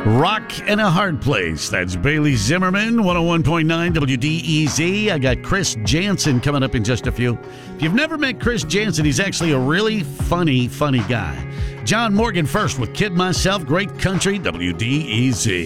Rock in a Hard Place. That's Bailey Zimmerman, 101.9 WDEZ. I got Chris Jansen coming up in just a few. If you've never met Chris Jansen, he's actually a really funny guy. John Morgan first with Kid Myself, Great Country, WDEZ.